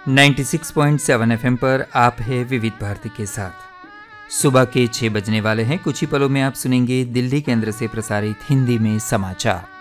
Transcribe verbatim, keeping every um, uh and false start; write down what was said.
छियानवे पॉइंट सात एफएम पर आप है विविध भारती के साथ। सुबह के छह बजने वाले हैं। कुछ ही पलों में आप सुनेंगे दिल्ली केंद्र से प्रसारित हिंदी में समाचार।